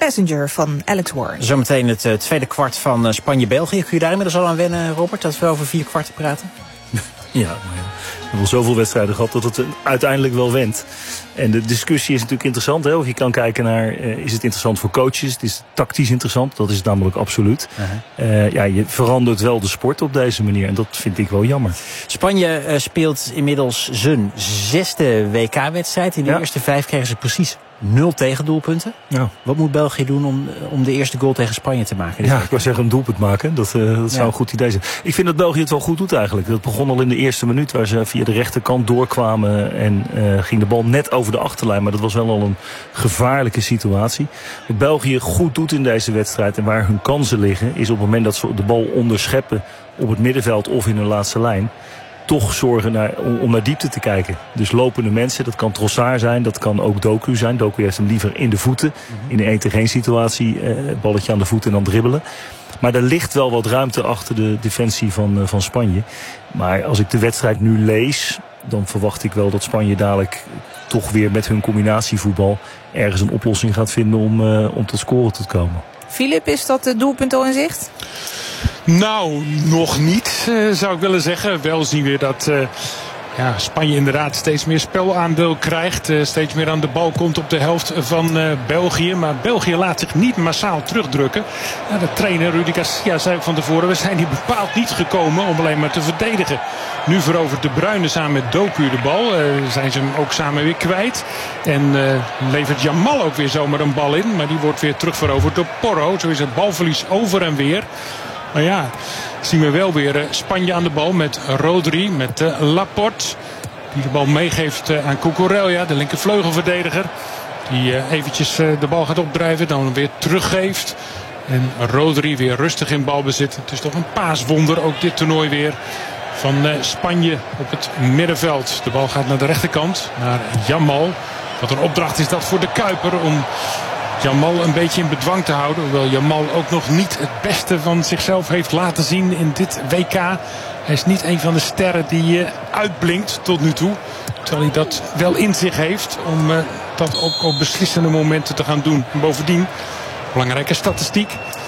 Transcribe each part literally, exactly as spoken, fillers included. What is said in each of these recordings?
Passenger van Alex Warren. Zometeen het uh, tweede kwart van uh, Spanje-België. Kun je daar inmiddels al aan wennen, Robert, dat we over vier kwarten praten? Ja, maar ja. We hebben al zoveel wedstrijden gehad dat het uiteindelijk wel went. En de discussie is natuurlijk interessant. Hè? Of je kan kijken naar, uh, is het interessant voor coaches? Het is tactisch interessant, dat is het namelijk absoluut. Uh-huh. Uh, ja, je verandert wel de sport op deze manier en dat vind ik wel jammer. Spanje uh, speelt inmiddels zijn zesde W K-wedstrijd. In de ja. eerste vijf kregen ze precies nul tegendoelpunten. Ja. Wat moet België doen om, om de eerste goal tegen Spanje te maken? Ja, ik wou zeggen een doelpunt maken. Dat, uh, dat zou ja. een goed idee zijn. Ik vind dat België het wel goed doet eigenlijk. Dat begon al in de eerste minuut waar ze via de rechterkant doorkwamen en uh, ging de bal net over de achterlijn. Maar dat was wel al een gevaarlijke situatie. Wat België goed doet in deze wedstrijd en waar hun kansen liggen, is op het moment dat ze de bal onderscheppen op het middenveld of in hun laatste lijn, toch zorgen naar, om naar diepte te kijken. Dus lopende mensen, dat kan Trossard zijn, dat kan ook Doku zijn. Doku heeft hem liever in de voeten, in een één tegen één situatie, eh, balletje aan de voet en dan dribbelen. Maar er ligt wel wat ruimte achter de defensie van, uh, van Spanje. Maar als ik de wedstrijd nu lees, dan verwacht ik wel dat Spanje dadelijk toch weer met hun combinatievoetbal ergens een oplossing gaat vinden om, uh, om tot scoren te komen. Filip, is dat het doelpunt al in zicht? Nou, nog niet, uh, zou ik willen zeggen. Wel zien we dat uh, ja, Spanje inderdaad steeds meer spelaandeel krijgt. Uh, steeds meer aan de bal komt op de helft van uh, België. Maar België laat zich niet massaal terugdrukken. Ja, de trainer Rudi Garcia zei ook van tevoren, we zijn hier bepaald niet gekomen om alleen maar te verdedigen. Nu verovert De Bruyne samen met Doku de bal. Uh, zijn ze hem ook samen weer kwijt. En uh, levert Jamal ook weer zomaar een bal in. Maar die wordt weer terugveroverd door Porro. Zo is het balverlies over en weer. Maar ja, zien we wel weer uh, Spanje aan de bal met Rodri, met uh, Laporte. Die de bal meegeeft uh, aan Cucurella, de linkervleugelverdediger. Die uh, eventjes uh, de bal gaat opdrijven, dan weer teruggeeft. En Rodri weer rustig in balbezit. Het is toch een paaswonder, ook dit toernooi weer. Van uh, Spanje op het middenveld. De bal gaat naar de rechterkant, naar Jamal. Wat een opdracht is dat voor de Kuiper om Jamal een beetje in bedwang te houden. Hoewel Jamal ook nog niet het beste van zichzelf heeft laten zien in dit W K. Hij is niet een van de sterren die uh, uitblinkt tot nu toe. Terwijl hij dat wel in zich heeft om uh, dat ook op beslissende momenten te gaan doen. En bovendien, belangrijke statistiek.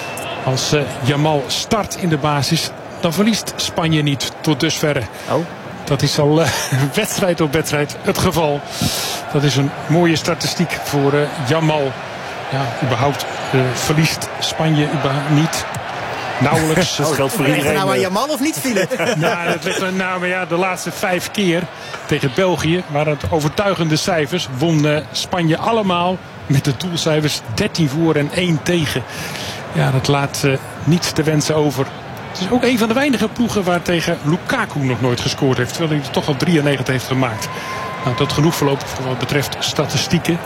Als uh, Jamal start in de basis, dan verliest Spanje niet tot dusverre. Oh. Dat is al uh, wedstrijd op wedstrijd het geval. Dat is een mooie statistiek voor uh, Jamal. Ja, überhaupt uh, verliest Spanje überhaupt niet. Nauwelijks. Dat geldt voor iedereen. Nou aan Jamal of niet, Philip? Nou, dat ligt er, nou, maar ja, de laatste vijf keer tegen België waren het overtuigende cijfers. Won uh, Spanje allemaal met de doelcijfers dertien voor en één tegen. Ja, dat laat uh, niets te wensen over. Het is ook een van de weinige ploegen waar tegen Lukaku nog nooit gescoord heeft. Terwijl hij er toch al drieënnegentig heeft gemaakt. Nou, dat genoeg voorlopig voor wat betreft statistieken.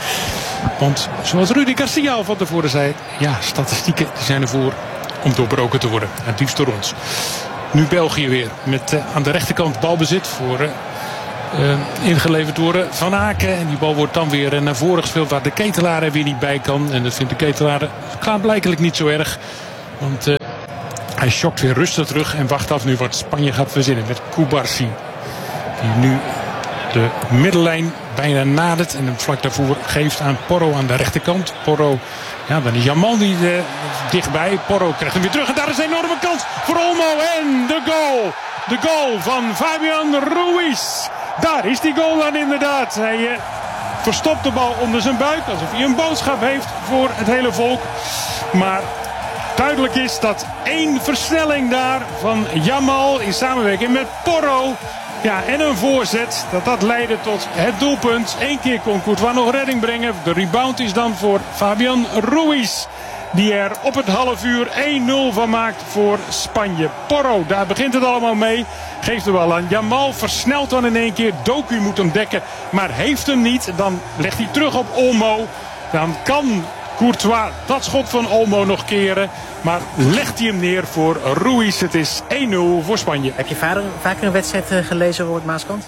Want zoals Rudi Garcia al van tevoren zei, ja, statistieken die zijn ervoor om doorbroken te worden. Het liefst door ons. Nu België weer met uh, aan de rechterkant balbezit voor uh, uh, ingeleverd door uh, Van Aken. En die bal wordt dan weer uh, naar voren gespeeld waar de Ketelaar er weer niet bij kan. En dat vindt de Ketelaar klaarblijkelijk niet zo erg. Want uh, hij schokt weer rustig terug en wacht af nu wat Spanje gaat verzinnen met Cubarsí. Die nu de middellijn bijna nadert en hem vlak daarvoor geeft aan Porro aan de rechterkant. Porro, ja, dan is Jamal niet uh, dichtbij. Porro krijgt hem weer terug en daar is een enorme kans voor Olmo en de goal. De goal van Fabián Ruiz. Daar is die goal dan inderdaad. Hij uh, verstopt de bal onder zijn buik alsof hij een boodschap heeft voor het hele volk. Maar duidelijk is dat één versnelling daar van Jamal in samenwerking met Porro. Ja, en een voorzet, dat dat leidde tot het doelpunt. Eén keer kon Courtois nog redding brengen. De rebound is dan voor Fabián Ruiz. Die er op het half uur één nul van maakt voor Spanje. Porro, daar begint het allemaal mee. Geeft de bal aan Jamal, versnelt dan in één keer. Doku moet hem dekken, maar heeft hem niet. Dan legt hij terug op Olmo. Dan kan Courtois dat schot van Olmo nog keren. Maar legt hij hem neer voor Ruiz. Het is één nul voor Spanje. Heb je vader, vaker een wedstrijd uh, gelezen, Robert Maaskant?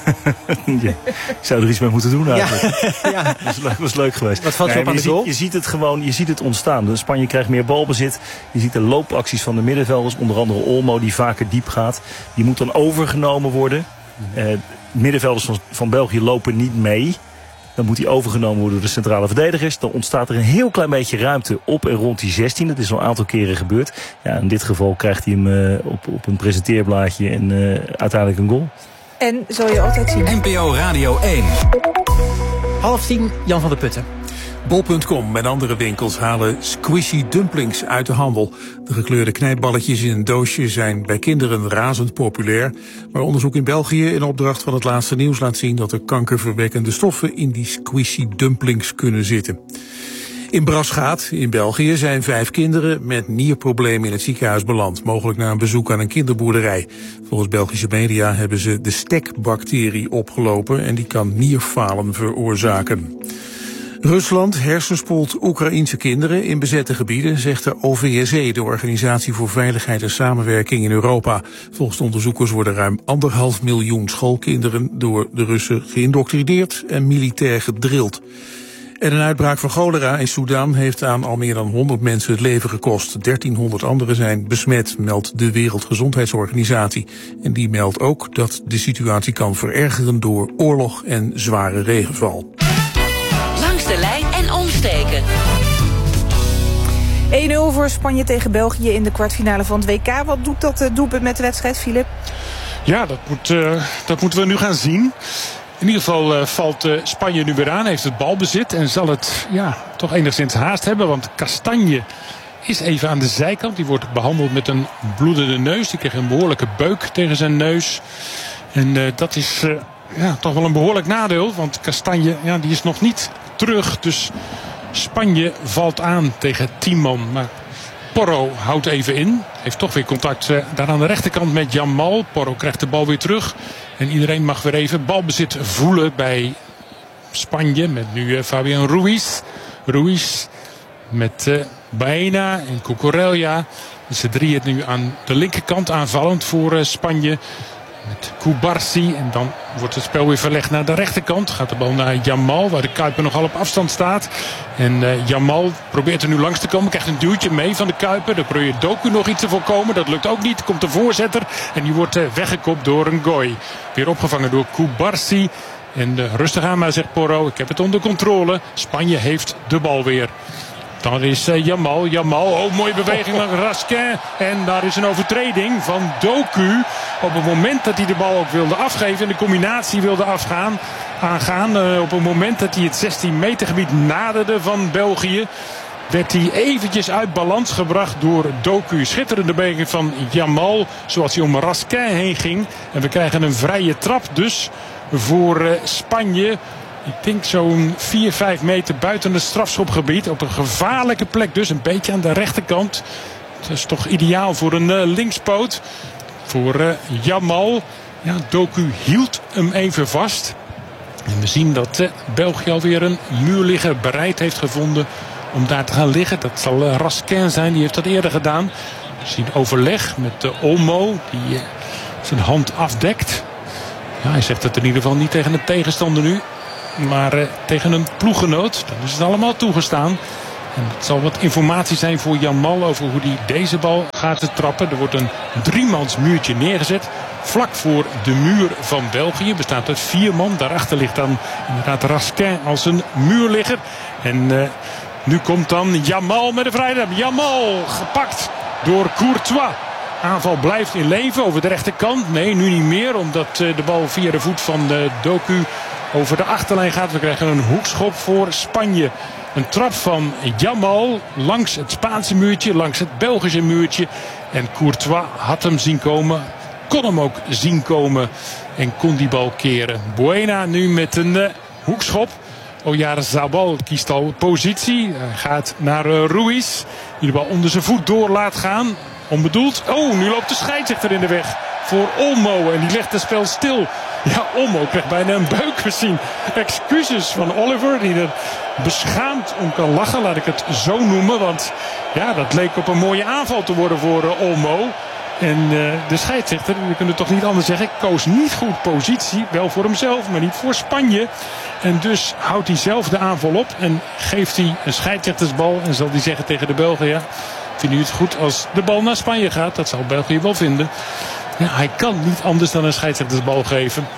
Ja, ik zou er iets mee moeten doen eigenlijk. Ja. Ja. Dat was leuk, was leuk geweest. Wat valt je nee, op aan de goal? Je, je ziet het gewoon, je ziet het ontstaan. De Spanje krijgt meer balbezit. Je ziet de loopacties van de middenvelders. Onder andere Olmo die vaker diep gaat. Die moet dan overgenomen worden. Uh, middenvelders van, van België lopen niet mee. Dan moet hij overgenomen worden door de centrale verdedigers. Dan ontstaat er een heel klein beetje ruimte op en rond die zestien. Dat is al een aantal keren gebeurd. Ja, in dit geval krijgt hij hem uh, op, op een presenteerblaadje en uh, uiteindelijk een goal. En zal je altijd zien. N P O Radio één. Half tien, Jan van der Putten. bol punt com en andere winkels halen squishy dumplings uit de handel. De gekleurde knijpballetjes in een doosje zijn bij kinderen razend populair. Maar onderzoek in België in opdracht van het Laatste Nieuws laat zien dat er kankerverwekkende stoffen in die squishy dumplings kunnen zitten. In Brasgaat, in België, zijn vijf kinderen met nierproblemen in het ziekenhuis beland. Mogelijk na een bezoek aan een kinderboerderij. Volgens Belgische media hebben ze de stekbacterie opgelopen en die kan nierfalen veroorzaken. Rusland hersenspoelt Oekraïense kinderen in bezette gebieden, zegt de O V S E, de Organisatie voor Veiligheid en Samenwerking in Europa. Volgens de onderzoekers worden ruim anderhalf miljoen schoolkinderen door de Russen geïndoctrineerd en militair gedrild. En een uitbraak van cholera in Sudan heeft aan al meer dan honderd mensen het leven gekost. dertienhonderd anderen zijn besmet, meldt de Wereldgezondheidsorganisatie. En die meldt ook dat de situatie kan verergeren door oorlog en zware regenval. Langs de lijn en omsteken. één nul voor Spanje tegen België in de kwartfinale van het W K. Wat doet dat doelpunt met de wedstrijd, Filip? Ja, dat, moet, uh, dat moeten we nu gaan zien. In ieder geval uh, valt uh, Spanje nu weer aan, heeft het balbezit en zal het ja, toch enigszins haast hebben. Want Castagne is even aan de zijkant. Die wordt behandeld met een bloedende neus. Die kreeg een behoorlijke beuk tegen zijn neus. En uh, dat is uh, ja, toch wel een behoorlijk nadeel. Want Castagne ja, die is nog niet terug. Dus Spanje valt aan tegen tien man. Maar Porro houdt even in. Heeft toch weer contact uh, daar aan de rechterkant met Yamal. Porro krijgt de bal weer terug. En iedereen mag weer even balbezit voelen bij Spanje. Met nu uh, Fabian Ruiz. Ruiz met uh, Baena en Cucurella. Ze drieën het nu aan de linkerkant aanvallend voor uh, Spanje. Met Cubarsi. En dan wordt het spel weer verlegd naar de rechterkant. Gaat de bal naar Yamal, waar de Kuiper nogal op afstand staat. En uh, Yamal probeert er nu langs te komen. Krijgt een duwtje mee van de Kuiper. Dan probeert Doku nog iets te voorkomen. Dat lukt ook niet. Komt de voorzetter. En die wordt uh, weggekopt door een gooi. Weer opgevangen door Cubarsi. En uh, rustig aan maar, zegt Porro. Ik heb het onder controle. Spanje heeft de bal weer. Dan is uh, Yamal. Yamal, oh, mooie beweging van Raskin. En daar is een overtreding van Doku. Op het moment dat hij de bal ook wilde afgeven. En de combinatie wilde afgaan. Aangaan. Uh, op het moment dat hij het zestien meter gebied naderde van België. Werd hij eventjes uit balans gebracht door Doku. Schitterende beweging van Yamal. Zoals hij om Raskin heen ging. En we krijgen een vrije trap dus voor uh, Spanje. Ik denk zo'n vier, vijf meter buiten het strafschopgebied. Op een gevaarlijke plek dus. Een beetje aan de rechterkant. Dat is toch ideaal voor een uh, linkspoot. Voor uh, Yamal. Ja, Doku hield hem even vast. En we zien dat uh, België alweer een muurligger bereid heeft gevonden om daar te gaan liggen. Dat zal uh, Raskin zijn. Die heeft dat eerder gedaan. We zien overleg met uh, Olmo. Die uh, zijn hand afdekt. Ja, hij zegt het in ieder geval niet tegen een tegenstander nu. Maar uh, tegen een ploeggenoot. Dan is het allemaal toegestaan. En het zal wat informatie zijn voor Yamal over hoe hij deze bal gaat trappen. Er wordt een driemans muurtje neergezet. Vlak voor de muur van België. Bestaat uit vier man. Daarachter ligt dan inderdaad Raskin als een muurligger. En uh, nu komt dan Yamal met de vrijheid. Yamal gepakt door Courtois. Aanval blijft in leven over de rechterkant. Nee, nu niet meer. Omdat uh, de bal via de voet van uh, Doku over de achterlijn gaat. We krijgen een hoekschop voor Spanje. Een trap van Yamal langs het Spaanse muurtje, langs het Belgische muurtje. En Courtois had hem zien komen, kon hem ook zien komen en kon die bal keren. Baena nu met een uh, hoekschop. Oyarzabal kiest al positie. Hij gaat naar uh, Ruiz, die de bal onder zijn voet door laat gaan. Onbedoeld. Oh, nu loopt de scheidsrechter in de weg voor Olmo. En die legt het spel stil. Ja, Olmo krijgt bijna een beuk gezien. Excuses van Oliver, die er beschaamd om kan lachen. Laat ik het zo noemen. Want ja, dat leek op een mooie aanval te worden voor uh, Olmo. En uh, de scheidsrechter, we kunnen toch niet anders zeggen, koos niet goed positie. Wel voor hemzelf, maar niet voor Spanje. En dus houdt hij zelf de aanval op. En geeft hij een scheidsrechtersbal. En zal hij zeggen tegen de Belgen, ja, vindt u het goed als de bal naar Spanje gaat? Dat zal België wel vinden. Ja, hij kan niet anders dan een scheidsrechtersbal geven.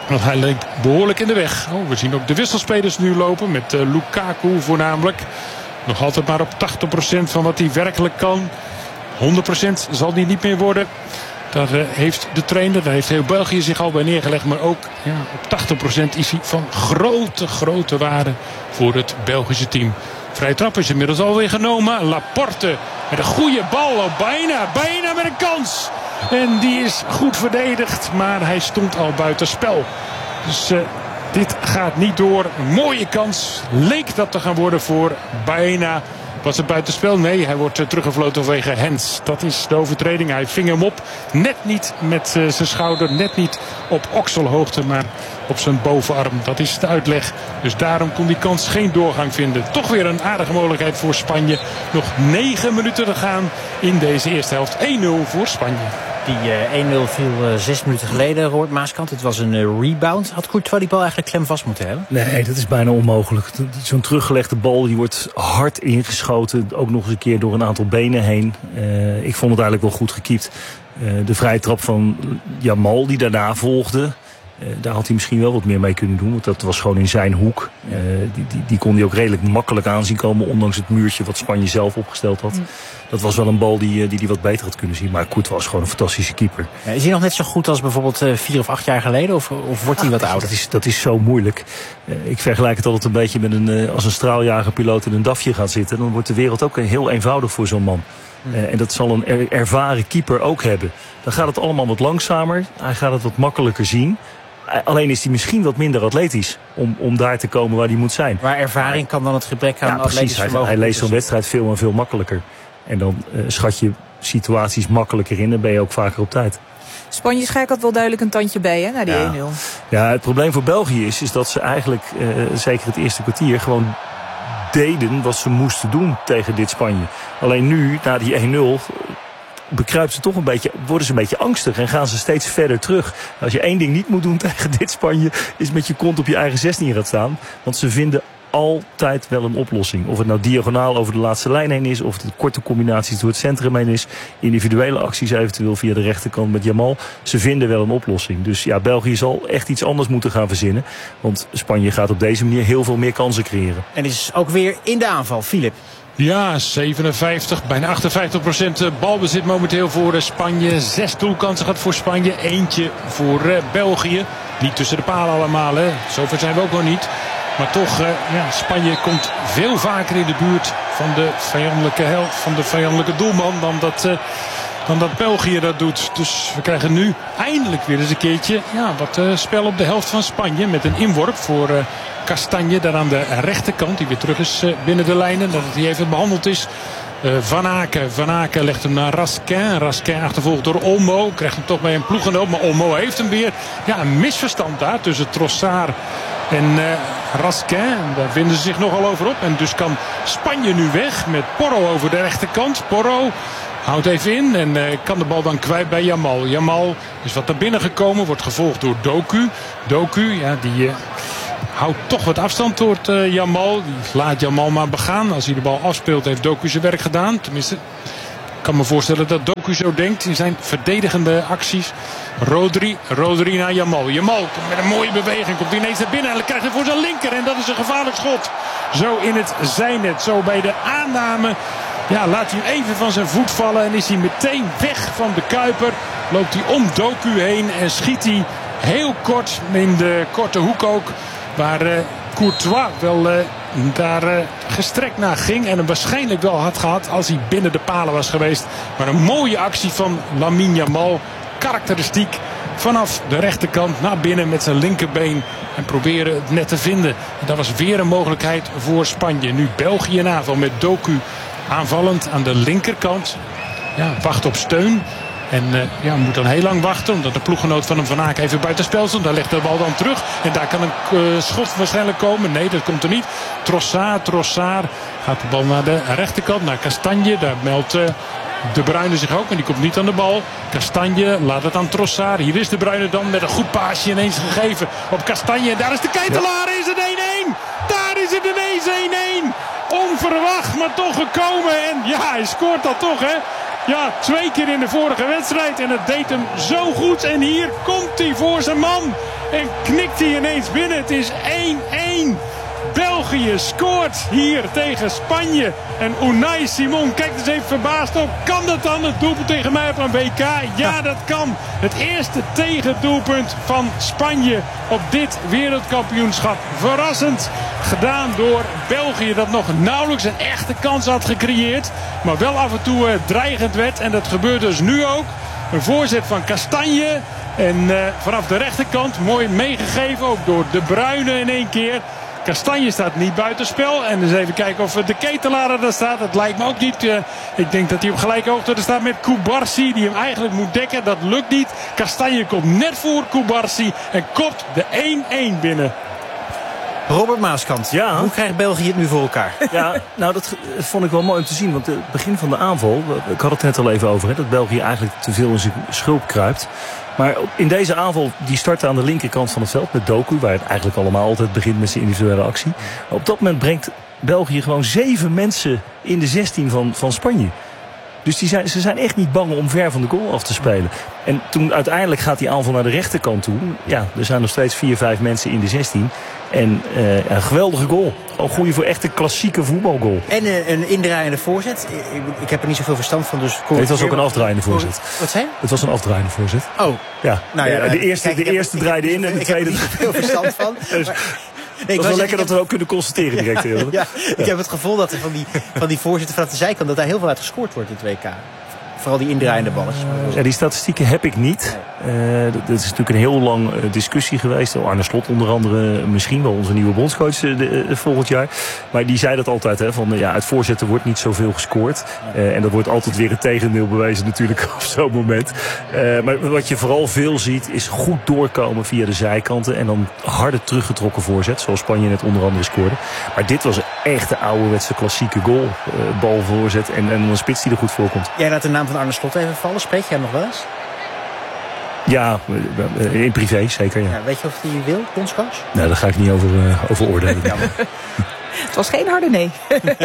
Want hij leek behoorlijk in de weg. Oh, we zien ook de wisselspelers nu lopen. Met uh, Lukaku voornamelijk. Nog altijd maar op tachtig procent van wat hij werkelijk kan. honderd procent zal hij niet meer worden. Daar uh, heeft de trainer, daar heeft heel België zich al bij neergelegd. Maar ook ja, op tachtig procent is hij van grote, grote waarde voor het Belgische team. Vrije trap is inmiddels alweer genomen. Laporte met een goede bal. Oh, bijna, bijna met een kans. En die is goed verdedigd. Maar hij stond al buiten spel. Dus uh, dit gaat niet door. Een mooie kans. Leek dat te gaan worden voor bijna. Was het buitenspel? Nee, hij wordt teruggefloten vanwege hands. Dat is de overtreding. Hij ving hem op. Net niet met uh, zijn schouder. Net niet op okselhoogte. Maar op zijn bovenarm. Dat is de uitleg. Dus daarom kon die kans geen doorgang vinden. Toch weer een aardige mogelijkheid voor Spanje. Nog negen minuten te gaan in deze eerste helft. één nul voor Spanje. Die uh, één nul viel uh, zes minuten geleden, Robert Maaskant. Het was een uh, rebound. Had Courtois die bal eigenlijk klem vast moeten hebben? Nee, dat is bijna onmogelijk. Zo'n teruggelegde bal, die wordt hard ingeschoten. Ook nog eens een keer door een aantal benen heen. Uh, ik vond het eigenlijk wel goed gekiept. Uh, de vrije trap van Jamal die daarna volgde. Uh, daar had hij misschien wel wat meer mee kunnen doen. Want dat was gewoon in zijn hoek. Uh, die, die, die kon hij ook redelijk makkelijk aanzien komen. Ondanks het muurtje wat Spanje zelf opgesteld had. Mm. Dat was wel een bal die, die die wat beter had kunnen zien. Maar Courtois was gewoon een fantastische keeper. Ja, is hij nog net zo goed als bijvoorbeeld uh, vier of acht jaar geleden? Of, of wordt hij ah, wat ouder? Dat is, dat is zo moeilijk. Uh, ik vergelijk het altijd een beetje met een... Uh, als een straaljagerpiloot in een DAFje gaat zitten. Dan wordt de wereld ook heel eenvoudig voor zo'n man. Mm. Uh, en dat zal een er, ervaren keeper ook hebben. Dan gaat het allemaal wat langzamer. Hij gaat het wat makkelijker zien. Alleen is hij misschien wat minder atletisch om, om daar te komen waar hij moet zijn. Maar ervaring kan dan het gebrek aan ja, atletisch hij, vermogen. hij leest zo'n wedstrijd veel en veel makkelijker. En dan uh, schat je situaties makkelijker in en ben je ook vaker op tijd. Spanje schakelt wel duidelijk een tandje bij, hè, na die ja. één nul. Ja, het probleem voor België is, is dat ze eigenlijk, uh, zeker het eerste kwartier, gewoon deden wat ze moesten doen tegen dit Spanje. Alleen nu, na die één nul... bekruipt ze toch een beetje, worden ze een beetje angstig en gaan ze steeds verder terug. Als je één ding niet moet doen tegen dit Spanje, is met je kont op je eigen zestien gaan staan. Want ze vinden altijd wel een oplossing. Of het nou diagonaal over de laatste lijn heen is, of het korte combinaties door het centrum heen is, individuele acties eventueel via de rechterkant met Jamal. Ze vinden wel een oplossing. Dus ja, België zal echt iets anders moeten gaan verzinnen. Want Spanje gaat op deze manier heel veel meer kansen creëren. En is ook weer in de aanval, Filip. Ja, zevenenvijftig, bijna achtenvijftig procent balbezit momenteel voor Spanje. Zes doelkansen gaat voor Spanje, eentje voor België. Niet tussen de palen allemaal, hè. Zover zijn we ook nog niet. Maar toch, ja, Spanje komt veel vaker in de buurt van de vijandelijke helft, van de vijandelijke doelman dan dat, dan dat België dat doet. Dus we krijgen nu eindelijk weer eens een keertje ja, wat uh, spel op de helft van Spanje. Met een inworp voor uh, Castagne daar aan de rechterkant. Die weer terug is uh, binnen de lijnen. Dat hij even behandeld is. Uh, Van Aken. Van Aken legt hem naar Raskin. Raskin achtervolgd door Olmo. Krijgt hem toch bij een ploeggenoot. Maar Olmo heeft hem weer. Ja, een misverstand daar tussen Trossard en uh, Raskin. Daar vinden ze zich nogal over op. En dus kan Spanje nu weg met Porro over de rechterkant. Porro houdt even in en uh, kan de bal dan kwijt bij Jamal. Jamal is wat naar binnen gekomen. Wordt gevolgd door Doku. Doku, ja, die... Uh, houdt toch wat afstand door uh, Jamal. Die laat Jamal maar begaan. Als hij de bal afspeelt heeft Doku zijn werk gedaan. Tenminste, ik kan me voorstellen dat Doku zo denkt in zijn verdedigende acties. Rodri, Rodri naar Jamal. Jamal komt met een mooie beweging. Komt ineens naar binnen en dan krijgt hij voor zijn linker. En dat is een gevaarlijk schot. Zo in het zijnet. Zo bij de aanname. Ja, laat hij hem even van zijn voet vallen. En is hij meteen weg van de Kuiper. Loopt hij om Doku heen. En schiet hij heel kort in de korte hoek ook. Waar uh, Courtois wel uh, daar uh, gestrekt naar ging. En hem waarschijnlijk wel had gehad als hij binnen de palen was geweest. Maar een mooie actie van Lamine Yamal. Karakteristiek vanaf de rechterkant naar binnen met zijn linkerbeen. En proberen het net te vinden. En dat was weer een mogelijkheid voor Spanje. Nu België in aanval met Doku aanvallend aan de linkerkant. Ja, wacht op steun. En uh, ja, moet dan heel lang wachten. Omdat de ploeggenoot van hem Van Aken even buitenspel stond. Daar legt de bal dan terug. En daar kan een uh, schot waarschijnlijk komen. Nee, dat komt er niet. Trossard, Trossard. Gaat de bal naar de rechterkant. Naar Castagne. Daar meldt uh, De Bruyne zich ook. En die komt niet aan de bal. Castagne laat het aan Trossard. Hier is De Bruyne dan met een goed paasje ineens gegeven op Castagne. En daar is de Ketelaar. Ja. Is het één-één. Daar is het ineens één-één. Onverwacht, maar toch gekomen. En ja, hij scoort dat toch, hè. Ja, twee keer in de vorige wedstrijd. En het deed hem zo goed. En hier komt hij voor zijn man. En knikt hij ineens binnen. Het is één één. België scoort hier tegen Spanje. En Unai Simon kijkt eens even verbaasd op. Kan dat dan, het doelpunt tegen mij op een W K? Ja, dat kan. Het eerste tegendoelpunt van Spanje op dit wereldkampioenschap. Verrassend gedaan door België, dat nog nauwelijks een echte kans had gecreëerd. Maar wel af en toe uh, dreigend werd. En dat gebeurt dus nu ook. Een voorzet van Kastanje. En uh, vanaf de rechterkant mooi meegegeven. Ook door De Bruyne in één keer. Kastanje staat niet buitenspel. En eens even kijken of de Ketelaar er staat. Dat lijkt me ook niet. Uh, ik denk dat hij op gelijke hoogte er staat met Kubarsi. Die hem eigenlijk moet dekken. Dat lukt niet. Kastanje komt net voor Kubarsi. En kopt de één één binnen. Robert Maaskant, ja. Hoe krijgt België het nu voor elkaar? Ja, nou dat vond ik wel mooi om te zien. Want het begin van de aanval, ik had het net al even over, hè, dat België eigenlijk te veel in zijn schulp kruipt. Maar in deze aanval, die startte aan de linkerkant van het veld met Doku, waar het eigenlijk allemaal altijd begint met zijn individuele actie. Maar op dat moment brengt België gewoon zeven mensen in de zestien van, van Spanje. Dus die zijn, ze zijn echt niet bang om ver van de goal af te spelen. En toen uiteindelijk gaat die aanval naar de rechterkant toe. Ja, er zijn nog steeds vier, vijf mensen in de zestien. En uh, een geweldige goal. Een goede voor echt een klassieke voetbalgoal. En uh, een indraaiende voorzet. Ik, ik heb er niet zoveel verstand van. Dus nee, het was ook een afdraaiende voorzet. Wat zei je? Het was een afdraaiende voorzet. Oh. Ja, nou ja, de eerste, kijk, de eerste heb, draaide in en de ik tweede... Ik heb er niet zoveel verstand van. Dus, maar... Nee, het was wel lekker dat we ook kunnen constateren direct. Ja, ja, ja. Ik heb het gevoel dat er van die, van die voorzitter vanaf de zijkant, dat daar heel veel uit gescoord wordt in het W K. Vooral die indraaiende ballen. Ja, die statistieken heb ik niet. Nee. Uh, dat, dat is natuurlijk een heel lang uh, discussie geweest. Arne Slot onder andere, misschien wel onze nieuwe bondscoach uh, de, uh, volgend jaar. Maar die zei dat altijd, hè, van uh, ja, uit voorzetten wordt niet zoveel gescoord. Uh, en dat wordt altijd weer het tegendeel bewezen natuurlijk op zo'n moment. Uh, maar wat je vooral veel ziet is goed doorkomen via de zijkanten. En dan harde teruggetrokken voorzet, zoals Spanje net onder andere scoorde. Maar dit was een echte ouderwetse klassieke goal. Uh, balvoorzet en, en een spits die er goed voor komt. Jij laat de naam van Arne Slot even vallen. Spreek jij hem nog wel eens? Ja, in privé zeker. Ja. Ja, weet je of hij wil, bondscoach? Nou, daar ga ik niet over, uh, over oordelen. Ja, het was geen harde nee.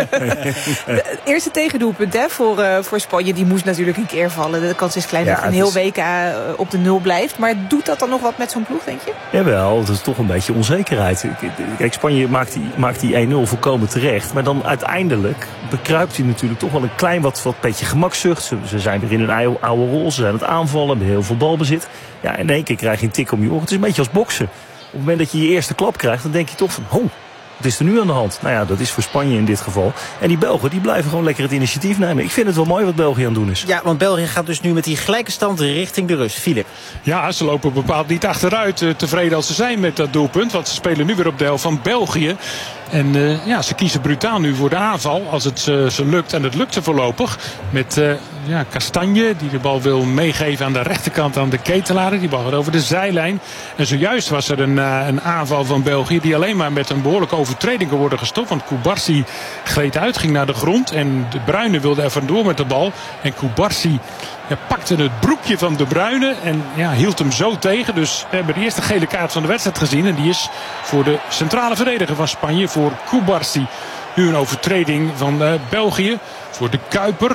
De eerste tegendoelpunt hè, voor, uh, voor Spanje, die moest natuurlijk een keer vallen. De kans is klein ja, dat een heel is... W K uh, op de nul blijft. Maar doet dat dan nog wat met zo'n ploeg, denk je? Jawel, het is toch een beetje onzekerheid. Kijk, Spanje maakt die, maakt die één nul volkomen terecht. Maar dan uiteindelijk bekruipt hij natuurlijk toch wel een klein wat, wat beetje gemakzucht. Ze, ze zijn weer in een oude, oude rol, ze zijn aan het aanvallen, hebben heel veel balbezit. Ja, in één keer krijg je een tik om je oren. Het is een beetje als boksen. Op het moment dat je je eerste klap krijgt, dan denk je toch van... Oh, wat is er nu aan de hand? Nou ja, dat is voor Spanje in dit geval. En die Belgen, die blijven gewoon lekker het initiatief nemen. Ik vind het wel mooi wat België aan het doen is. Ja, want België gaat dus nu met die gelijke stand richting de rust. Filip. Ja, ze lopen bepaald niet achteruit. Uh, tevreden als ze zijn met dat doelpunt. Want ze spelen nu weer op de helft van België. En uh, ja, ze kiezen brutaal nu voor de aanval. Als het uh, ze lukt. En het lukt ze voorlopig. Met uh, ja, Kastanje. Die de bal wil meegeven aan de rechterkant aan de Ketelaar. Die bal gaat over de zijlijn. En zojuist was er een, uh, een aanval van België. Die alleen maar met een behoorlijke overtreding kon worden gestopt. Want Kubarsi gleed uit. Ging naar de grond. En De Bruyne wilde er vandoor met de bal. En Kubarsi... Ja, pakte het broekje van De Bruyne en ja, hield hem zo tegen. Dus we hebben de eerste gele kaart van de wedstrijd gezien. En die is voor de centrale verdediger van Spanje, voor Kubarsi. Nu een overtreding van uh, België voor de Kuiper.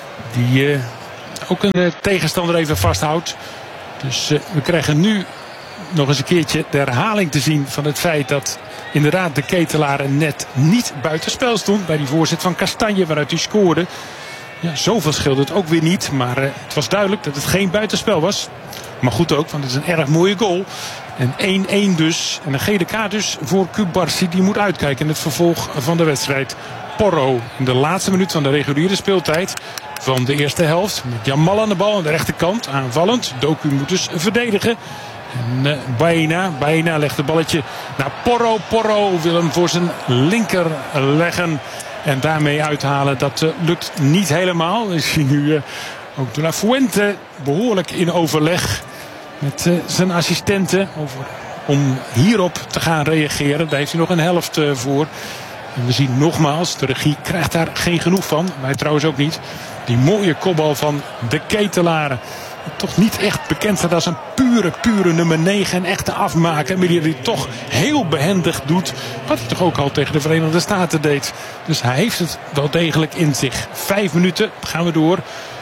Die uh, ook een uh, tegenstander even vasthoudt. Dus uh, we krijgen nu nog eens een keertje de herhaling te zien van het feit dat inderdaad de Ketelaar net niet buitenspel stond. Bij die voorzet van Kastanje waaruit hij scoorde. Ja, zoveel scheelde het ook weer niet. Maar uh, het was duidelijk dat het geen buitenspel was. Maar goed ook, want het is een erg mooie goal. En één één dus. En een gele kaart dus voor Kubarsi. Die moet uitkijken in het vervolg van de wedstrijd. Porro in de laatste minuut van de reguliere speeltijd van de eerste helft. Met Jamal aan de bal aan de rechterkant. Aanvallend. Doku moet dus verdedigen. En uh, Baena, Baena legt het balletje naar Porro. Porro wil hem voor zijn linker leggen. En daarmee uithalen, dat uh, lukt niet helemaal. Is hij nu uh, ook de La Fuente behoorlijk in overleg met uh, zijn assistenten over, om hierop te gaan reageren. Daar heeft hij nog een helft uh, voor. En we zien nogmaals, de regie krijgt daar geen genoeg van. Wij trouwens ook niet. Die mooie kopbal van de Ketelaren. Toch niet echt bekend staat als een pure, pure nummer negen. En echte afmaker. Maar die het toch heel behendig doet. Wat hij toch ook al tegen de Verenigde Staten deed. Dus hij heeft het wel degelijk in zich. Vijf minuten gaan we door.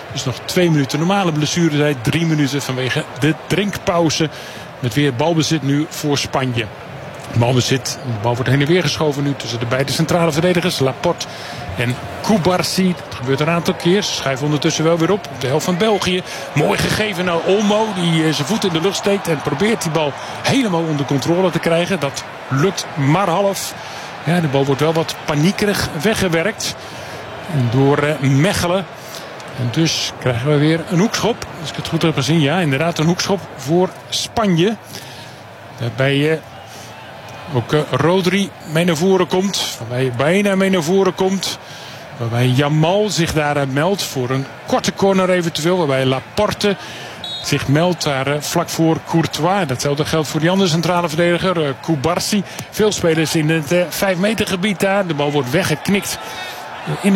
Dus nog twee minuten normale blessuretijd. Drie minuten vanwege de drinkpauze. Met weer balbezit nu voor Spanje. Balbezit. De bal wordt heen en weer geschoven nu tussen de beide centrale verdedigers. Laporte en Cubarsí. Dat gebeurt een aantal keer. Ze schuiven ondertussen wel weer op. Op de helft van België. Mooi gegeven naar Olmo. Die zijn voet in de lucht steekt. En probeert die bal helemaal onder controle te krijgen. Dat lukt maar half. Ja, de bal wordt wel wat paniekerig weggewerkt. En door Mechelen. En dus krijgen we weer een hoekschop. Als ik het goed heb gezien. Ja, inderdaad een hoekschop voor Spanje. Daarbij ook uh, Rodri mee naar voren komt. Waarbij Baena mee naar voren komt. Waarbij Jamal zich daar uh, meldt voor een korte corner eventueel. Waarbij Laporte zich meldt daar uh, vlak voor Courtois. Datzelfde geldt voor die andere centrale verdediger. Uh, Cubarsí. Veel spelers in het uh, vijf meter gebied daar. De bal wordt weggeknikt. Uh, in